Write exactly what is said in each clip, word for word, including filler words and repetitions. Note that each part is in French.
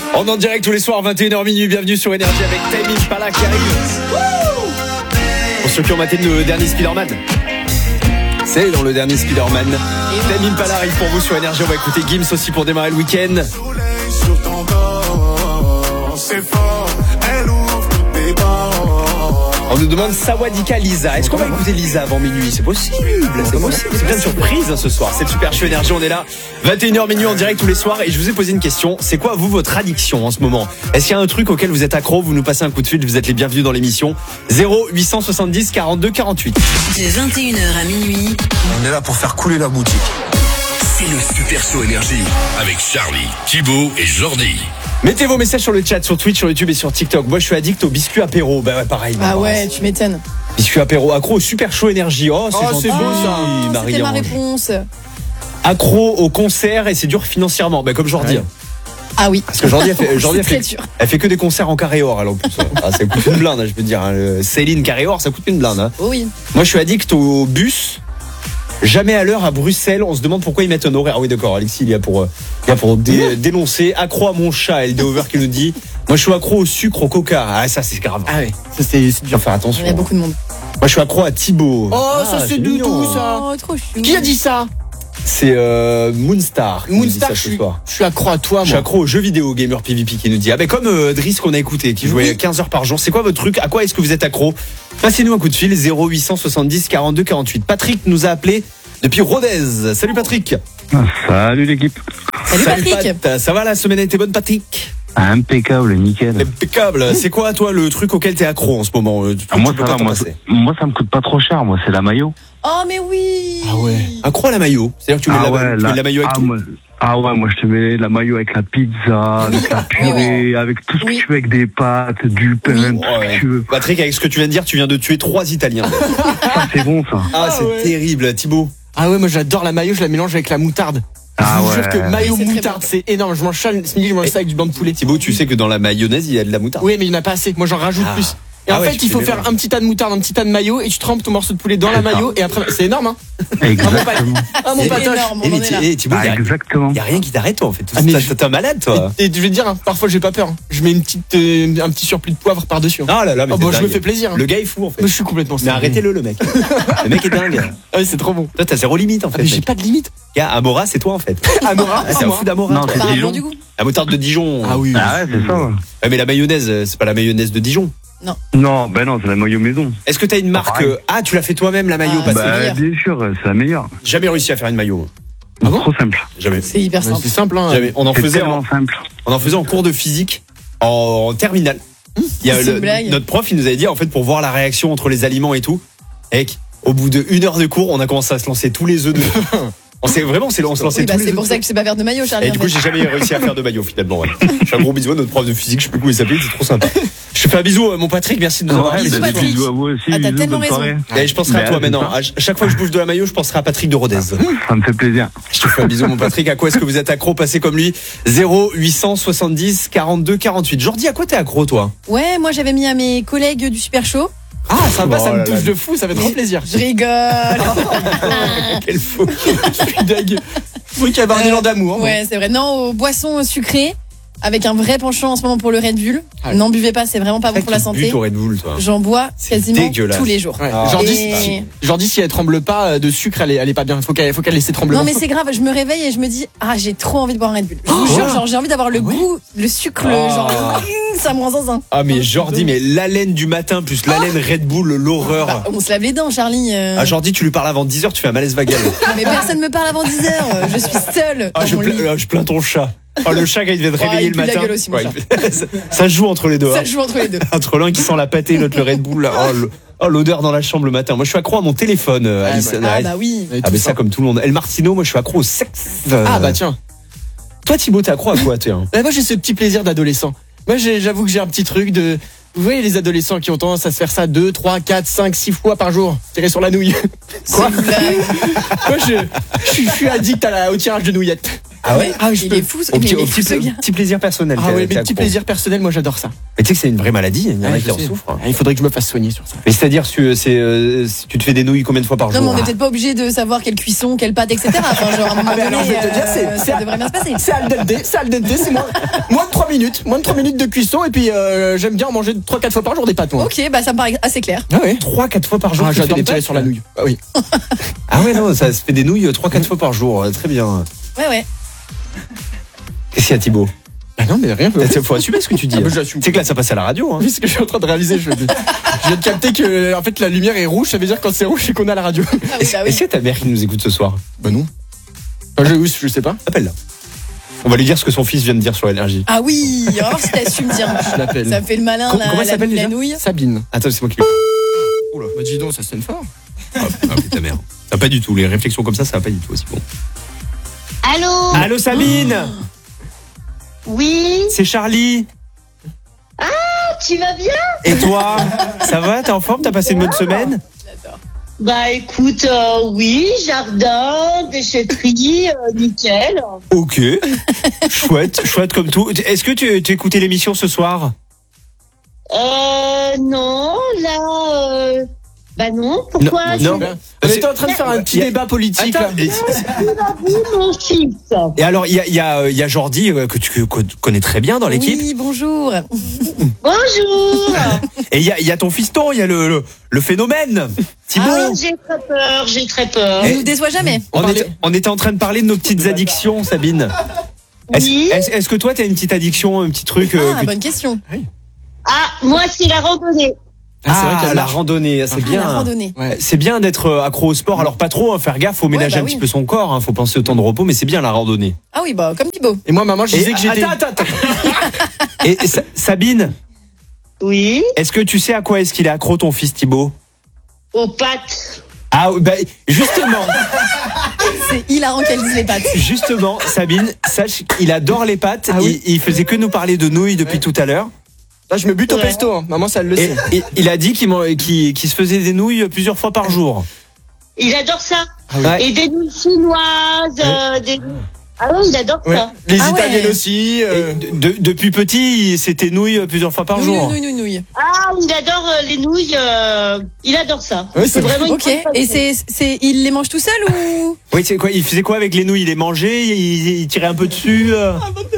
On est en direct tous les soirs, vingt et une heures minuit. Bienvenue sur Énergie avec Tame Impala qui arrive. Pour ceux qui ont maté le dernier Spider-Man, c'est dans le dernier Spider-Man. Tame Impala arrive pour vous sur Énergie. On va écouter Gims aussi pour démarrer le week-end. On nous demande Sawadika Lisa. Est-ce qu'on va écouter Lisa avant minuit? C'est possible, c'est possible. C'est plein de surprises hein, ce soir. C'est le Super Show Énergie, on est là. vingt et une heures minuit en direct tous les soirs. Et je vous ai posé une question. C'est quoi, vous, votre addiction en ce moment? Est-ce qu'il y a un truc auquel vous êtes accro? Vous nous passez un coup de fil, vous êtes les bienvenus dans l'émission. zéro huit cent soixante-dix quarante-deux quarante-huit. De vingt et une heures à minuit. On est là pour faire couler la boutique. C'est le Super Show Énergie avec Charlie, Thibaut et Jordi. Mettez vos messages sur le chat, sur Twitch, sur YouTube et sur TikTok. Moi, je suis addict au biscuit apéro. Bah ouais, pareil. Ah ouais, tu m'étonnes. Biscuit apéro, accro au Super Show Énergie. Oh, c'est oh, gentil, c'est beau ça. Oh, C'était ma réponse. Accro au concert et c'est dur financièrement. Bah comme Jordi. Ouais. Ah oui. Parce que Jordi a fait, Jordi a fait, dur. elle fait que des concerts en carré or. Alors, en plus, ah, ça coûte une blinde, je peux dire. Hein. Céline carré or, ça coûte une blinde. Hein. Oh oui. Moi, je suis addict au bus. Jamais à l'heure à Bruxelles, on se demande pourquoi ils mettent un horaire. Ah oui d'accord, Alexis il y a pour, il y a pour dé, dénoncer. Accro à mon chat, L D Over qui nous dit. Moi je suis accro au sucre, au coca. Ah ça c'est grave. Ah ouais, ça c'est, c'est dur. Faire attention. Il y a beaucoup de monde. Moi je suis accro à Thibaut. Oh ah, ça c'est, c'est doudou ça. Oh trop chou. Qui a dit ça? C'est euh, Moonstar. Moonstar, je suis, je suis accro à toi. Moi. Je suis accro aux jeux vidéo, Gamer P V P qui nous dit. Ah ben comme euh, Driss qu'on a écouté, qui jouait oui. quinze heures par jour. C'est quoi votre truc? À quoi est-ce que vous êtes accro? Passez-nous un coup de fil zéro huit cent soixante-dix quarante-deux quarante-huit. Patrick nous a appelé depuis Rodez. Salut Patrick. Salut l'équipe. Salut, Salut Patrick. Pat. Ça va, la semaine a été bonne Patrick? Impeccable, nickel. Impeccable. C'est quoi toi le truc auquel t'es accro en ce moment? Ah, moi ça va, moi, moi ça me coûte pas trop cher, moi c'est la maillot. Oh mais oui. Ah ouais. Accro à la maillot. C'est-à-dire que tu mets, ah, la, ouais, tu la, mets la maillot avec ah, tout. Moi, ah ouais, moi je te mets la maillot avec la pizza, avec la purée, avec tout ce oui. que tu veux, avec des pâtes, du pain, oui. tout ouais. ce que tu veux. Patrick, avec ce que tu viens de dire, tu viens de tuer trois Italiens. Ça c'est bon ça. Ah, ah c'est ouais. terrible, Thibaut. Ah ouais, moi j'adore la maillot, je la mélange avec la moutarde. Ah je ouais. trouve que maillot oui, moutarde, c'est énorme. Je mange ça, ce midi je mange ça avec du blanc de poulet. Thibaut, tu sais que dans la mayonnaise, il y a de la moutarde. Oui, mais il n'y en a pas assez. Moi j'en rajoute ah. plus. Et ah en ouais, fait, il faut faire un petit tas de moutarde, un petit tas de maillot, et tu trempes ton morceau de poulet dans la maillot, et après, c'est énorme, hein. Exactement. Ah mon patoche. Et Thibaut, ah, exactement. Il y a rien qui t'arrête, toi, en fait. Ah, mais t'es un malade, toi. Et, et je vais te dire, hein, parfois j'ai pas peur. Hein. Je mets une petite, euh, un petit surplus de poivre par dessus. Hein. Ah là là, mais oh, bon, je me fais plaisir. Hein. Le gars est fou, en fait. Moi, je suis complètement. Mais arrêtez-le, le mec. Le mec est dingue. Ah oui, c'est trop bon. Toi, t'as zéro limite, en fait. Ah, mais j'ai pas de limite. Gars, Amora, c'est toi, en fait. Amora, c'est un fou d'Amora. Non, c'est Dijon. La moutarde de Dijon. Ah oui. Ah ouais, c'est ça. Ouais, mais la mayonnaise, c'est pas la mayonnaise de Dijon. Non. Non, ben non, c'est la maillot maison. Est-ce que t'as une marque? euh... Ah, tu l'as fait toi-même la maillot? Ah, bah, bien sûr, c'est la meilleure. Jamais réussi à faire une maillot. Ah bon? Trop simple. Jamais. C'est hyper simple. C'est simple, hein. Jamais. On en c'est faisait en simple. On en faisait en cours de physique en, en terminale. Mmh, il y a le, notre prof, il nous avait dit en fait pour voir la réaction entre les aliments et tout. Et au bout de une heure de cours, on a commencé à se lancer tous les œufs de. On s'est vraiment, on, on se lançait oui, bah tous les c'est pour ça que je sais pas faire de maillot, Charlie. Et du coup, j'ai jamais réussi à faire de maillot finalement. Ouais. Je fais un gros bisou à notre prof de physique, je sais plus comment il s'appelait, c'est trop sympa. Je te fais un bisou, mon Patrick, merci de nous avoir dit. Bisous, bisous à vous aussi. Ah, t'as tellement raison. Et je penserai à toi maintenant. À chaque fois que je bouge de la maillot, je penserai à Patrick de Rodez. Ça me fait plaisir. Je te fais un bisou, mon Patrick. À quoi est-ce que vous êtes accro? Passez comme lui. zéro huit cent soixante-dix quarante-deux quarante-huit. Jordi, à quoi t'es accro, toi? Ouais, moi j'avais mis à mes collègues du Super Show. Ah, sympa, oh ça me là touche là. de fou, ça fait trop plaisir. Je rigole. Quel fou. Je suis dingue. Oui, qu'il y avait un élan d'amour. Euh, ouais, c'est vrai. Non, aux boissons sucrées, avec un vrai penchant en ce moment pour le Red Bull. Ah, n'en buvez pas, c'est vraiment pas bon pour la santé. Red Bull, toi. J'en bois c'est quasiment dégueulasse. tous les jours. Ouais. Ah. Genre, et... dis, dis si elle tremble pas de sucre, elle est, elle est pas bien. Faut qu'elle, faut qu'elle laisse trembler. Non, mais c'est grave. Je me réveille et je me dis, ah, j'ai trop envie de boire un Red Bull. Je vous oh, jure, genre, j'ai envie d'avoir le ah, goût, ouais. le sucre, oh. genre, ça me rend zinzin. Ah, mais Jordi, mais l'haleine du matin plus l'haleine oh. Red Bull, l'horreur. Bah, on se lave les dents, Charlie. Euh... Ah, Jordi, tu lui parles avant dix heures, tu fais un malaise vagal. Mais personne me parle avant dix heures. Je suis seule. Ah, je, pla- je plains ton chat. Oh, le chat, quand il devait te réveiller oh, le matin. Aussi, ouais, ça se joue entre les deux. Ça hein. joue entre les deux. Entre l'un qui sent la pâtée, l'autre le Red Bull. Oh, le, oh, l'odeur dans la chambre le matin. Moi, je suis accro à mon téléphone, euh, ah, Alice. Bah, ah, bah oui. Ah, mais ça, comme tout le monde. El Martino, moi, je suis accro au sexe. Ah, bah tiens. Toi, Thibaut, t'es accro à quoi, toi? Bah, moi, j'ai ce petit plaisir d'adolescent. Moi, j'ai, j'avoue que j'ai un petit truc de. Vous voyez les adolescents qui ont tendance à se faire ça deux, trois, quatre, cinq, six fois par jour, tirer sur la nouille. Quoi? Moi je, je, je suis addict à la, au tirage de nouillettes. Ah ouais? Ah, je Il peux- est fou, Au mais petit, il est au fou, petit, ce gars. petit plaisir personnel. Ah t'es- ouais, t'es mes petits accro. plaisirs personnels, moi j'adore ça. Mais tu sais que c'est une vraie maladie. Il y en a Ouais, qui je en sais. souffrent. Ah, il faudrait que je me fasse soigner sur ça. Mais c'est-à-dire, tu, c'est, euh, tu te fais des nouilles combien de fois par Non, jour? mais on n'est peut-être pas obligé de savoir quelle cuisson, quelle pâte, et cetera. Enfin, genre, à un moment Ah, mais alors, donné, je vais te dire, c'est- euh, c'est- ça devrait bien se passer. C'est al dente, c'est al dente, c'est moins, moins de trois minutes, moins de trois minutes de cuisson et puis euh, j'aime bien en manger trois quatre fois par jour des pâtes moi. Ok, bah ça me paraît assez clair. Ah ouais. trois quatre fois par jour. Ah, tu fais j'adore des me tirer pâtes sur la nouille. Ah oui. Ah ouais, non, ça se fait des nouilles trois quatre fois par jour. Euh, Très bien. Ouais, ouais. Qu'est-ce qu'il y a, Thibaut? Ah non mais rien. Il faut assumer ce que tu dis. Ah, bah, j'assume. C'est que là, ça passe à la radio. Hein. Oui, ce que je suis en train de réaliser, je, je viens de capter que en fait la lumière est rouge, ça veut dire que quand c'est rouge c'est qu'on a la radio. Ah oui, Est-ce bah oui. est-ce qu'il y a ta mère qui nous écoute ce soir? Bah non. Enfin, je, oui, je sais pas. Appelle-la. On va lui dire ce que son fils vient de dire sur l'énergie. Ah oui, on va voir si t'assumes, tiens. Je l'appelle. Ça me fait le malin, Com- la, comment elle la, s'appelle la déjà nouille. Sabine. Attends, c'est moi qui. Oula, bah dis donc, ça sonne fort. Ah, ah, ta mère. Ah, pas du tout. Les réflexions comme ça, ça va pas du tout aussi bon. Allô? Allô, Sabine. Oui? C'est Charlie. Tu vas bien? Et toi? Ça va? T'es en forme? T'as passé une bonne semaine? Bah écoute, euh, oui, jardin, déchetterie, euh, nickel. Ok. Chouette, chouette comme tout. Est-ce que tu, tu écoutais l'émission ce soir? Euh, non, là, euh, bah non, pourquoi? Non, non. On était en train de faire un petit Il y a- débat politique Attends, là. et, Oui, mon fils. et alors, il y a, il y, a, il y a Jordi euh, que tu que tu connais très bien dans l'équipe. Oui, bonjour. Bonjour. Et il y a, il y a ton fiston, il y a le, le, le phénomène. Thibaut. Ah oui, j'ai très peur, j'ai très peur. On Eh, nous déçoit jamais. on, parlait- était, on était en train de parler de nos petites addictions, Sabine. Est-ce Oui. est-ce- est-ce que toi, tu as une petite addiction, un petit truc euh, Ah, que- bonne question. Ah, moi, c'est la randonnée. Ah, c'est vrai Ah, qu'elle la marche. randonnée, c'est Ah, bien. la randonnée. Ouais. C'est bien d'être euh, accro au sport. Alors pas trop, hein, faire gaffe, faut ménager bah un oui. petit peu son corps. Hein, faut penser au temps de repos, mais c'est bien la randonnée. Ah oui, bah comme Thibaut. Et moi maman, je disais Et- que j'étais. attends, attends, attends. Et Sa- Sabine, Oui. est-ce que tu sais à quoi est-ce qu'il est accro ton fils Thibaut? Aux pâtes. Ah bah justement, C'est hilarant qu'elle dise les pâtes. justement, Sabine, sache qu'il adore les pâtes. Ah oui. il, il faisait que nous parler de nouilles depuis tout à l'heure. Là, je me bute au Ouais. pesto. Hein. Maman, ça elle le Et, sait. et il a dit qu'il man- qu'il- qu'il se faisait des nouilles plusieurs fois par jour. Il adore ça. Ouais. Et des nouilles chinoises, euh, des... Ah oui, il adore Ouais. ça. Les Ah ouais. Italiennes aussi. euh, Et de- de- depuis petit, c'était nouilles plusieurs fois par Nouille, jour. nouille, nouille, nouille. Ah, il adore euh, les nouilles, euh, il adore ça. Ouais, c'est vrai. vraiment une Ok, grande et passion. c'est, c'est, il les mange tout seul ou? Oui, c'est quoi? Il faisait quoi avec les nouilles? Il les mangeait, il, il tirait un peu dessus. euh.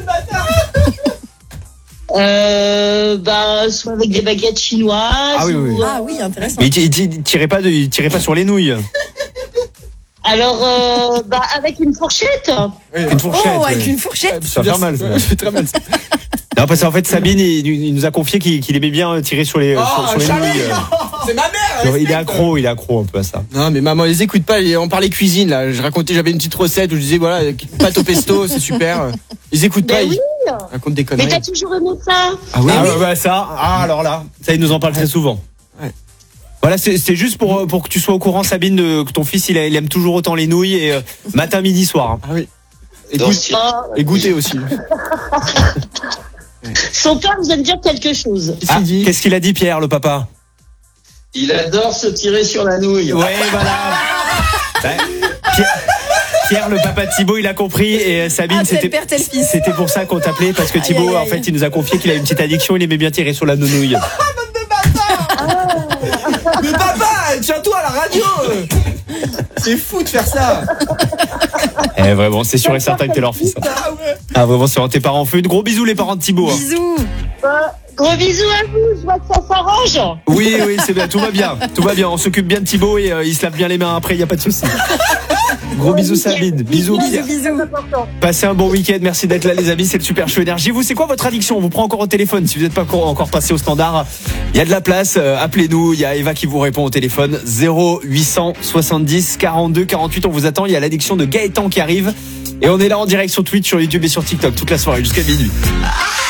Euh, bah, soit avec des baguettes chinoises. Ah oui, oui, oui. ou, euh, Ah oui, intéressant. Mais il, ti- il tirait pas, de, il tirait pas sur les nouilles. Alors, euh, bah, avec une fourchette. Une fourchette. Oh, avec ouais. une fourchette. Ça va faire mal, ça. Ouais, ça fait très mal. ça. Non, parce qu'en fait, Sabine, il, il nous a confié qu'il qu'il aimait bien tirer sur les, Oh, sur, sur les Charlie, nouilles. euh. c'est ma mère. Genre, il est respecte. accro, il est accro un peu à ça. Non mais maman, les écoute pas. On parlait cuisine là. Je racontais, j'avais une petite recette où je disais voilà, pâte au pesto, c'est super. Ils écoutent pas. Ben Ils oui. racontent des Mais conneries. t'as toujours aimé ça. Ah oui. Ah, ouais, bah, ça, ah, alors là, ça, il nous en parle très souvent. Ouais. Voilà, c'est c'est juste pour, pour que tu sois au courant, Sabine, de, que ton fils, il, a- il aime toujours autant les nouilles, et euh, matin, midi, soir. hein. Ah oui. Et, goût- Oh, et goûter aussi. son père vous aime dire quelque chose. Qu'est-ce Ah, qu'il dit? qu'est-ce qu'il a dit, Pierre, le papa? Il adore se tirer sur la nouille. Ouais, voilà. Ouais. Pierre, Pierre, le papa de Thibaut, il a compris, et euh, Sabine, Ah, tel c'était père, tel fils. c'était pour ça qu'on t'appelait, parce que Aïe, Thibaut, aïe, en aïe. fait, il nous a confié qu'il a une petite addiction, il aimait bien tirer sur la nouille. Mais papa, tiens-toi à la radio. C'est fou de faire ça. Eh, vraiment, c'est sûr et certain que t'es leur fils. hein. Ah, vraiment, c'est tes parents en feu. De gros bisous, les parents de Thibaut. hein. Bisous. Euh, gros bisous à vous, je vois que ça s'arrange. Oui, oui, c'est bien, tout va bien. Tout va bien, on s'occupe bien de Thibaut et euh, il se lave bien les mains après, il n'y a pas de souci. Gros bisous, Sabine. Bisous, Bisous, Pierre. bisous. Passez un bon week-end, merci d'être là les amis, c'est le Super Show Énergie. Vous, c'est quoi votre addiction? On vous prend encore au téléphone, si vous n'êtes pas encore encore passé au standard, il y a de la place, euh, appelez-nous, il y a Eva qui vous répond au téléphone, zéro huit cent soixante-dix quarante-deux quarante-huit, on vous attend, il y a l'addiction de Gaëtan qui arrive, et on est là en direct sur Twitch, sur YouTube et sur TikTok toute la soirée jusqu'à minuit.